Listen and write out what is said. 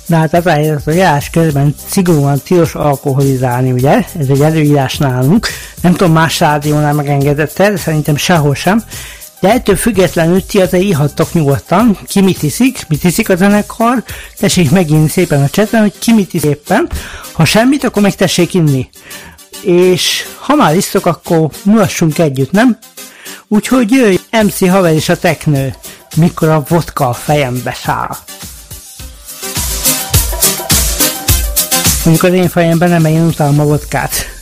De hát az a helyzet, hogy járás közben szigorúan tilos alkoholizálni, ugye? Ez egy előírás nálunk. Nem tudom, más rádiónál megengedett-e, de szerintem sehol sem. De ettől függetlenül ti azért ihattok nyugodtan. Ki mit iszik a zenekar. Tessék megint szépen a chaten, hogy ki mit iszik éppen. Ha semmit, akkor meg tessék inni. És ha már isztok, akkor mulassunk együtt, nem? Úgyhogy jöjj, MC haver és a teknő, mikor a vodka a fejembe száll. Mondjuk az én fejemben nem, én utálom a vodkát.